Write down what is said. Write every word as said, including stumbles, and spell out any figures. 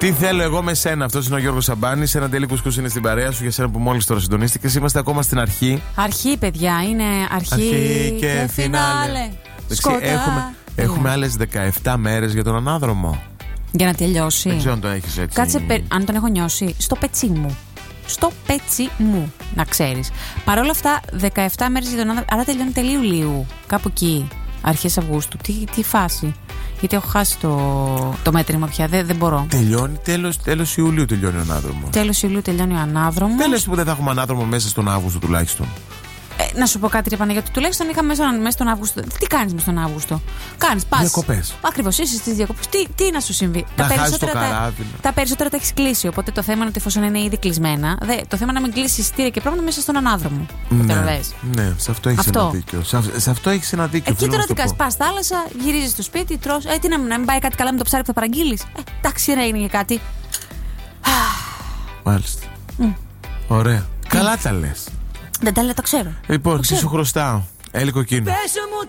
Τι θέλω εγώ με σένα, αυτός είναι ο Γιώργος Σαμπάνης. Ένα τέλει κουσκούς είναι στην παρέα σου για σένα που μόλις τώρα συντονίστηκες. Είμαστε ακόμα στην αρχή. Αρχή, παιδιά, είναι αρχή, αρχή και, και φινάλε. Σκοτά. Έχουμε, έχουμε άλλες δεκαεπτά μέρες για τον ανάδρομο. Για να τελειώσει. Δεν ξέρω αν το έχεις έτσι. Κάτσε, αν τον έχω νιώσει, στο πετσί μου. Στο πετσί μου, να ξέρεις. Παρ' όλα αυτά, δεκαεπτά μέρες για τον ανάδρομο. Άρα τελειώνει τέλη Ιουλίου. Κάπου εκεί. Αρχές Αυγούστου. Τι, τι φάση. Γιατί έχω χάσει το, το μέτρημα πια. Δεν, δεν μπορώ. Τελειώνει τέλος, τέλος Ιουλίου τελειώνει ο ανάδρομος. Τέλος Ιουλίου τελειώνει ο ανάδρομος. Δεν λες που δεν θα έχουμε ανάδρομο μέσα στον Αύγουστο τουλάχιστον. Ε, να σου πω κάτι, ρε Παναγιώτη. Τουλάχιστον είχαμε μέσα, μέσα στον Αύγουστο. Τι κάνεις μέσα στον Αύγουστο? Κάνεις, πας. Διακοπές. Ακριβώς, είσαι στις διακοπές. Τι, τι να σου συμβεί? Να τα, χάσεις περισσότερα, το καράβι. τα, τα περισσότερα τα έχεις κλείσει. Οπότε το θέμα είναι ότι εφόσον είναι ήδη κλεισμένα, δε, το θέμα είναι να μην κλείσει εισιτήρια και πρόβλημα μέσα στον ανάδρομο. Ναι, ναι, σε αυτό έχεις αυτό. ένα δίκιο. Σε, σε αυτό έχεις ένα δίκιο. Εκεί τώρα τι κάνεις? Πας θάλασσα, γυρίζεις στο σπίτι, τρως. Ε, τι να, να μην πάει κάτι καλά με το ψάρι που θα παραγγείλεις? Ε, εντάξει, δεν έγινε κάτι. Μάλιστα. Mm. Ωραία. Mm. Καλά τα λες. Δεν τα λέω, το ξέρω. Λοιπόν, το τι ξέρω. σου χρωστάω? Έλικο κίνο.